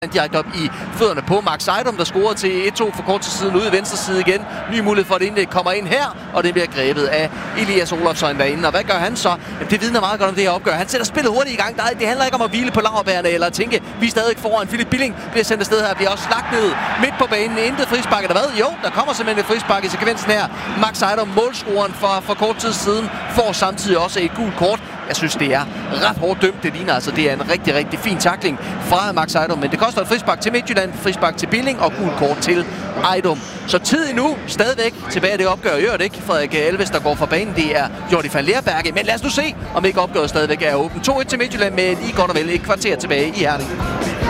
direkte op i fødderne på Max Ejdom, der scorer til 1-2 for kort tid siden ude i venstre side igen. Ny mulighed for, at indlæg kommer ind her, og det bliver grebet af Elias Olofsson derinde. Og hvad gør han så? Jamen, det vidner meget godt om det her opgør. Han sætter spillet hurtigt i gang. Det handler ikke om at hvile på laurbærrene eller at tænke, vi er stadig foran. Philip Billing bliver sendt afsted her, bliver også lagt ned midt på banen. Intet frispark eller hvad? Jo, der kommer simpelthen et frispark i sekvensen her. Max Ejdom, målscoren for kort tid siden, får samtidig også et gult kort. Jeg synes, det er ret hårdt dømt. Det ligner altså, det er en rigtig, rigtig fin tackling fra Max Ejdom. Men det koster et frispark til Midtjylland, frispark til Billing og gult kort til Ejdom. Så tid endnu stadigvæk tilbage det opgør. Gør det ikke Frederik Elves, der går fra banen. Det er Jordi van Leerberge. Men lad os nu se, om ikke opgøret stadigvæk er åbent. 2-1 til Midtjylland med lige godt og vel et kvarter tilbage i Herning.